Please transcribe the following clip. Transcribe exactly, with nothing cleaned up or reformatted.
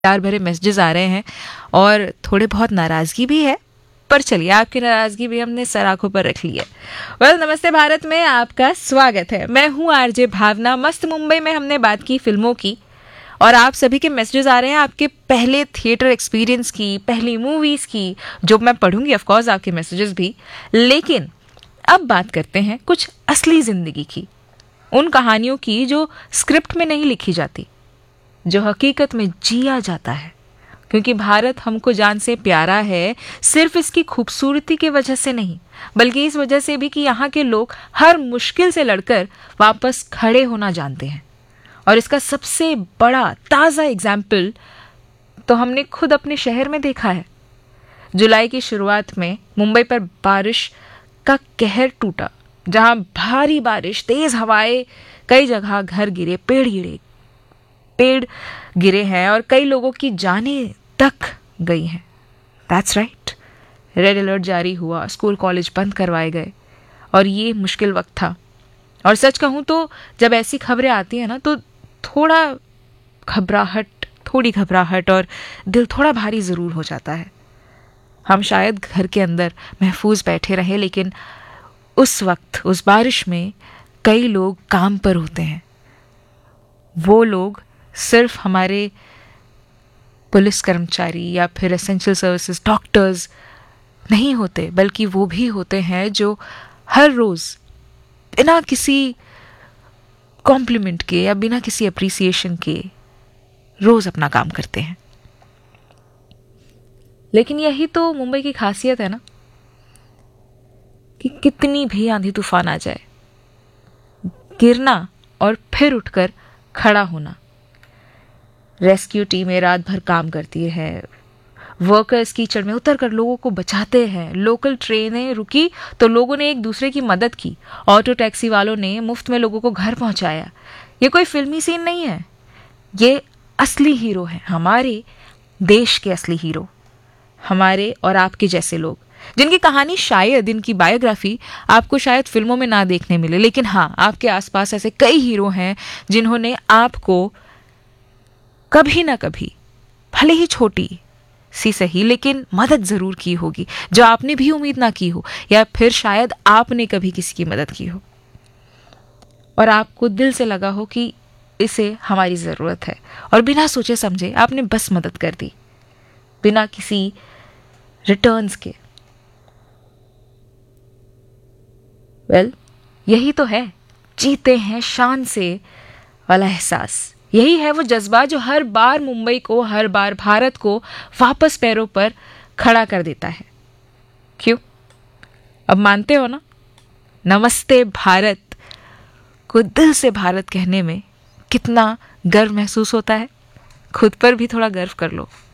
प्यार भरे मैसेजेस आ रहे हैं और थोड़े बहुत नाराज़गी भी है, पर चलिए आपकी नाराज़गी भी हमने सर आंखों पर रख ली है। वेल well, नमस्ते भारत में आपका स्वागत है। मैं हूँ आरजे भावना। मस्त मुंबई में हमने बात की फिल्मों की और आप सभी के मैसेजेस आ रहे हैं आपके पहले थिएटर एक्सपीरियंस की, पहली मूवीज़ की, जो मैं पढ़ूंगी ऑफ कोर्स आपके मैसेजेस भी। लेकिन अब बात करते हैं कुछ असली ज़िंदगी की, उन कहानियों की जो स्क्रिप्ट में नहीं लिखी जाती, जो हकीकत में जिया जाता है। क्योंकि भारत हमको जान से प्यारा है, सिर्फ इसकी खूबसूरती की वजह से नहीं, बल्कि इस वजह से भी कि यहाँ के लोग हर मुश्किल से लड़कर वापस खड़े होना जानते हैं। और इसका सबसे बड़ा ताज़ा एग्जाम्पल तो हमने खुद अपने शहर में देखा है। जुलाई की शुरुआत में मुंबई पर बारिश का कहर टूटा, जहाँ भारी बारिश, तेज हवाएं, कई जगह घर गिरे, पेड़ गिरे पेड़ गिरे हैं और कई लोगों की जानें तक गई हैं। दैट्स राइट, रेड अलर्ट जारी हुआ, स्कूल कॉलेज बंद करवाए गए और ये मुश्किल वक्त था। और सच कहूँ तो जब ऐसी खबरें आती हैं ना, तो थोड़ा घबराहट थोड़ी घबराहट और दिल थोड़ा भारी ज़रूर हो जाता है। हम शायद घर के अंदर महफूज बैठे रहे, लेकिन उस वक्त, उस बारिश में कई लोग काम पर होते हैं। वो लोग सिर्फ हमारे पुलिस कर्मचारी या फिर एसेंशियल सर्विसेज डॉक्टर्स नहीं होते, बल्कि वो भी होते हैं जो हर रोज़ बिना किसी कॉम्प्लीमेंट के या बिना किसी अप्रिसिएशन के रोज़ अपना काम करते हैं। लेकिन यही तो मुंबई की खासियत है ना, कि कितनी भी आंधी तूफान आ जाए, गिरना और फिर उठकर खड़ा होना। रेस्क्यू टीमें रात भर काम करती है, वर्कर्स कीचड़ में उतर कर लोगों को बचाते हैं, लोकल ट्रेनें रुकी तो लोगों ने एक दूसरे की मदद की, ऑटो टैक्सी वालों ने मुफ्त में लोगों को घर पहुंचाया। ये कोई फिल्मी सीन नहीं है, ये असली हीरो हैं, हमारे देश के असली हीरो, हमारे और आपके जैसे लोग, जिनकी कहानी शायद, इनकी बायोग्राफी आपको शायद फिल्मों में ना देखने मिले, लेकिन हाँ, आपके आसपास ऐसे कई हीरो हैं जिन्होंने आपको कभी ना कभी, भले ही छोटी सी सही, लेकिन मदद ज़रूर की होगी, जो आपने भी उम्मीद ना की हो, या फिर शायद आपने कभी किसी की मदद की हो और आपको दिल से लगा हो कि इसे हमारी ज़रूरत है, और बिना सोचे समझे आपने बस मदद कर दी, बिना किसी रिटर्न्स के। वेल well, यही तो है जीते हैं शान से वाला एहसास। यही है वो जज्बा जो हर बार मुंबई को, हर बार भारत को वापस पैरों पर खड़ा कर देता है। क्यों? अब मानते हो ना, नमस्ते भारत को दिल से भारत कहने में कितना गर्व महसूस होता है। खुद पर भी थोड़ा गर्व कर लो।